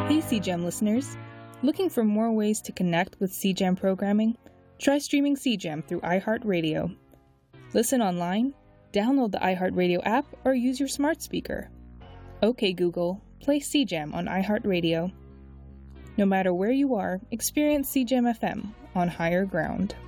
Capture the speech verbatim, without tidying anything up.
Hey C G E M listeners! Looking for more ways to connect with C G E M programming? Try streaming C G E M through iHeartRadio. Listen online, download the iHeartRadio app, or use your smart speaker. OK Google, play C G E M on iHeartRadio. No matter where you are, experience C G E M F M on higher ground.